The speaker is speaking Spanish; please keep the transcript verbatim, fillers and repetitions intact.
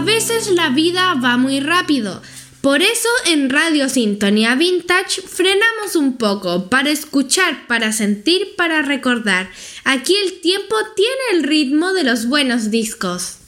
veces la vida va muy rápido. Por eso en Radio Sintonía Vintage frenamos un poco para escuchar, para sentir, para recordar. Aquí el tiempo tiene el ritmo de los buenos discos.